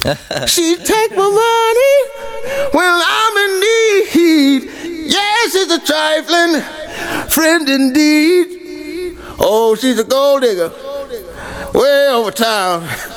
She take my money when I'm in need. Yes, she's a trifling friend indeed. Oh, she's a gold digger way over town.